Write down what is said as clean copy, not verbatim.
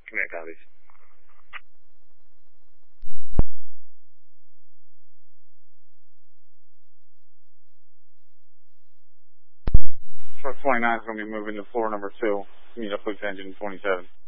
Command copies. Truck 29 is going to be moving to floor number 2. Meet up with engine 27.